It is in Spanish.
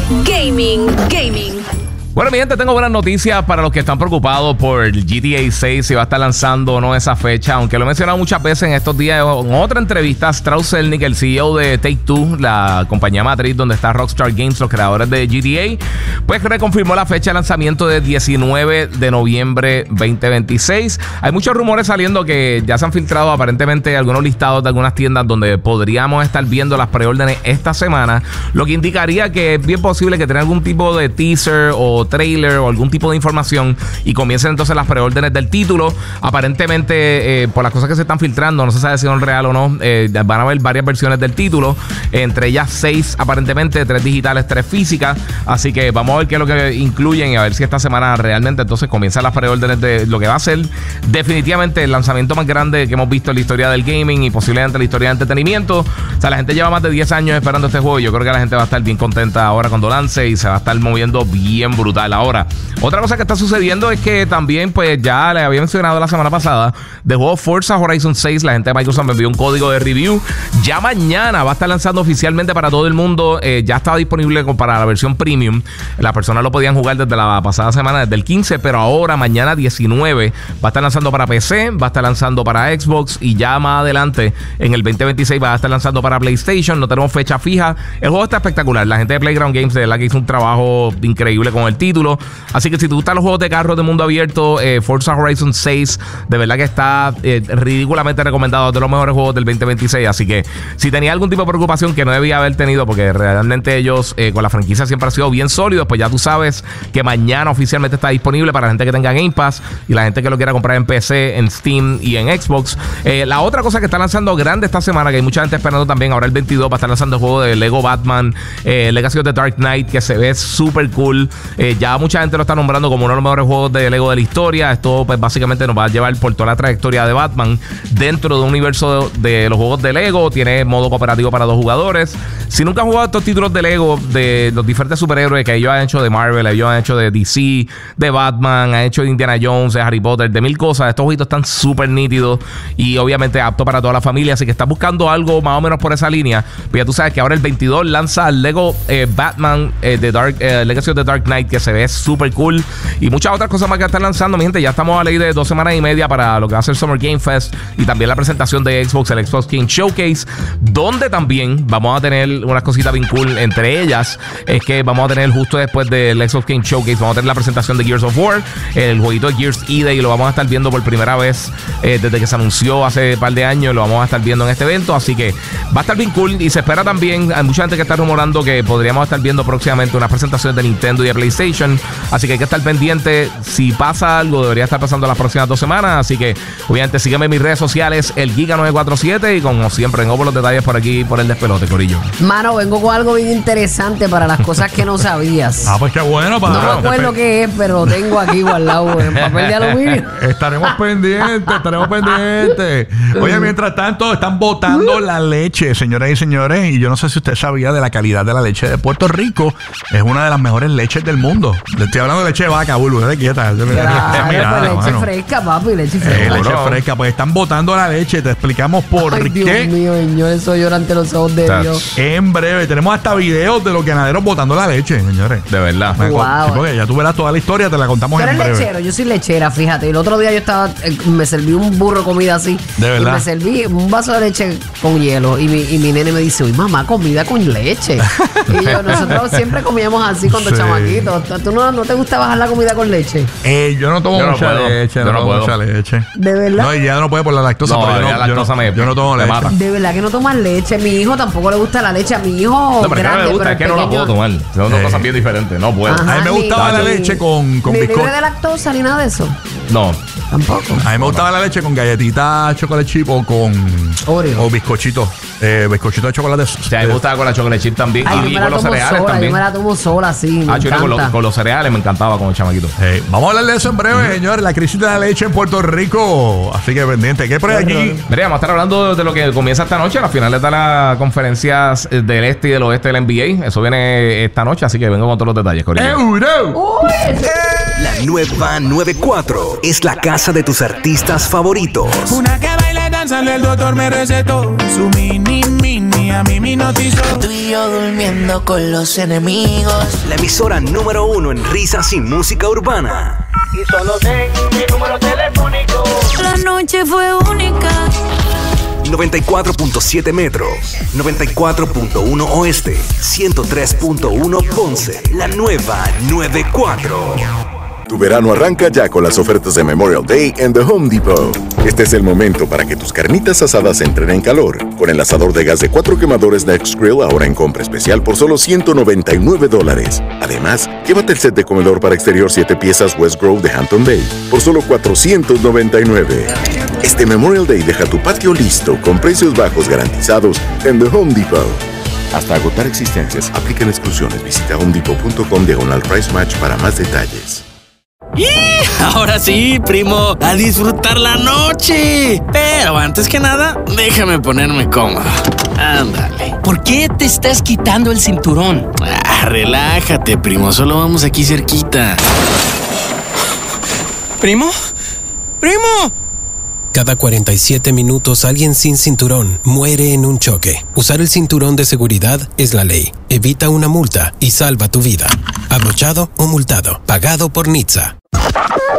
Gaming. Bueno, mi gente, tengo buenas noticias para los que están preocupados por GTA 6, si va a estar lanzando o no esa fecha. Aunque lo he mencionado muchas veces en estos días, en otra entrevista, Strauss Zelnick, el CEO de Take-Two, la compañía matriz donde está Rockstar Games, los creadores de GTA, pues reconfirmó la fecha de lanzamiento de 19 de noviembre 2026. Hay muchos rumores saliendo que ya se han filtrado aparentemente algunos listados de algunas tiendas donde podríamos estar viendo las preórdenes esta semana, lo que indicaría que es bien posible que tenga algún tipo de teaser o trailer o algún tipo de información y comiencen entonces las preórdenes del título. Aparentemente, por las cosas que se están filtrando, no se sabe si son real o no, van a haber varias versiones del título, entre ellas 6 aparentemente, 3 digitales, 3 físicas. Así que vamos a ver qué es lo que incluyen y a ver si esta semana realmente entonces comienzan las preórdenes de lo que va a ser definitivamente el lanzamiento más grande que hemos visto en la historia del gaming y posiblemente en la historia del entretenimiento. O sea, la gente lleva más de 10 años esperando este juego y yo creo que la gente va a estar bien contenta ahora cuando lance y se va a estar moviendo bien brutal. Ahora, otra cosa que está sucediendo es que también, pues ya les había mencionado la semana pasada, de juego Forza Horizon 6, la gente de Microsoft me envió un código de review. Ya mañana va a estar lanzando oficialmente para todo el mundo. Ya estaba disponible para la versión premium. Las personas lo podían jugar desde la pasada semana, desde el 15, pero ahora, mañana 19, va a estar lanzando para PC, va a estar lanzando para Xbox y ya más adelante, en el 2026, va a estar lanzando para PlayStation. No tenemos fecha fija. El juego está espectacular. La gente de Playground Games, de verdad que hizo un trabajo increíble con el título. Así que si te gustan los juegos de carros de mundo abierto, Forza Horizon 6 de verdad que está ridículamente recomendado, de los mejores juegos del 2026. Así que si tenía algún tipo de preocupación que no debía haber tenido, porque realmente ellos con la franquicia siempre han sido bien sólidos, pues ya tú sabes que mañana oficialmente está disponible para la gente que tenga Game Pass y la gente que lo quiera comprar en PC, en Steam y en Xbox. La otra cosa que está lanzando grande esta semana, que hay mucha gente esperando también, ahora el 22 va a estar lanzando el juego de Lego Batman Legacy of the Dark Knight, que se ve súper cool. Ya mucha gente lo está nombrando como uno de los mejores juegos de Lego de la historia. Esto pues básicamente nos va a llevar por toda la trayectoria de Batman dentro de un universo de los juegos de Lego. Tiene modo cooperativo para 2 jugadores. Si nunca han jugado estos títulos de Lego, de los diferentes superhéroes que ellos han hecho de Marvel, ellos han hecho de DC, de Batman, han hecho de Indiana Jones, de Harry Potter, de 1000 cosas, estos jueguitos están súper nítidos y obviamente apto para toda la familia. Así que estás buscando algo más o menos por esa línea, pues ya tú sabes que ahora el 22 lanza el Lego Batman Legacy of the Dark Knight, que se ve súper cool, y muchas otras cosas más que están lanzando. Mi gente, ya estamos a ley de 2 semanas y media para lo que va a ser Summer Game Fest y también la presentación de Xbox, el Xbox Game Showcase, donde también vamos a tener unas cositas bien cool. Entre ellas es que vamos a tener justo después del Xbox Game Showcase, vamos a tener la presentación de Gears of War, el jueguito de Gears E-Day, y lo vamos a estar viendo por primera vez desde que se anunció hace un par de años. Lo vamos a estar viendo en este evento, así que va a estar bien cool. Y se espera también, hay mucha gente que está rumorando que podríamos estar viendo próximamente unas presentaciones de Nintendo y de PlayStation, así que hay que estar pendiente. Si pasa algo, debería estar pasando las próximas 2 semanas, así que obviamente sígueme en mis redes sociales, el Giga947, y como siempre vengo por los detalles por aquí, por el despelote, corillo. Mano, vengo con algo bien interesante para las cosas que no sabías. Pues qué bueno. No me acuerdo qué es, pero lo tengo aquí guardado en papel de aluminio. Estaremos pendientes. Oye, mientras tanto, están botando la leche, señoras y señores, y yo no sé si usted sabía de la calidad de la leche de Puerto Rico. Es una de las mejores leches del mundo. Le estoy hablando de leche de vaca, Bulbo, de quieta. Claro, leche fresca, papi, leche fresca. Leche fresca, pues están botando la leche. Te explicamos por qué. Dios mío, señor, eso llora ante los ojos de Dios. En breve, tenemos hasta videos de los ganaderos botando la leche, señores. De verdad. Wow. Porque ya tú verás toda la historia, te la contamos en breve. Tú eres lechero, yo soy lechera, fíjate. El otro día yo estaba, me serví un burro de comida así. De verdad. Y me serví un vaso de leche con hielo. Y mi nene me dice, uy, mamá, comida con leche. Y nosotros siempre comíamos así cuando chamaquitos. ¿Tú no te gusta bajar la comida con leche? Yo no tomo mucha leche. Yo no puedo mucha leche. ¿De verdad? No, y ya no puede por la lactosa. No, pero yo no tomo leche. Mata. De verdad que no tomas leche. Mi hijo tampoco le gusta la leche. A mi hijo no, pero grande, no me gusta, es que no la puedo tomar. Son dos cosas bien diferentes. No puedo. Ajá, a mí me gustaba la leche con ¿Ni bizcocho. libre de lactosa ni nada de eso? No. Tampoco. A mí me gustaba la leche con galletitas chocolate chip o con Oreo. O bizcochito. Bizcochito de chocolate. O sea, a mí me gustaba con la chocolate chip también. Ay, Y con los cereales sola, también. Yo me la tomo sola, sí. Me encanta. Con los cereales me encantaba con el chamaquito. Vamos a hablar de eso en breve, señores. La crisis de la leche en Puerto Rico. Así que pendiente. ¿Qué por aquí? Mira, vamos a estar hablando de lo que comienza esta noche, las finales de las conferencias del este y del oeste del NBA. Eso viene esta noche, así que vengo con todos los detalles, corillo. La nueva 94 es la casa de tus artistas favoritos. Una que baila sale el doctor me recetó su mini, a mí me hipnotizó. Tú y yo durmiendo con los enemigos. La emisora número 1 en risas y música urbana. Y solo tengo mi número telefónico. La noche fue única. 94.7 Metro, 94.1 Oeste, 103.1 Ponce, la nueva 94. Tu verano arranca ya con las ofertas de Memorial Day en The Home Depot. Este es el momento para que tus carnitas asadas entren en calor. Con el asador de gas de 4 quemadores Next Grill ahora en compra especial por solo $199. Además, llévate el set de comedor para exterior 7 piezas West Grove de Hampton Bay por solo $499. Este Memorial Day deja tu patio listo con precios bajos garantizados en The Home Depot. Hasta agotar existencias, aplican exclusiones. Visita homedepot.com/price match para más detalles. Ahora sí, primo, a disfrutar la noche. Pero antes que nada, déjame ponerme cómodo. Ándale. ¿Por qué te estás quitando el cinturón? Relájate, primo, solo vamos aquí cerquita. ¿Primo? ¡Primo! Cada 47 minutos alguien sin cinturón muere en un choque. Usar el cinturón de seguridad es la ley. Evita una multa y salva tu vida. Abrochado o multado. Pagado por NHTSA.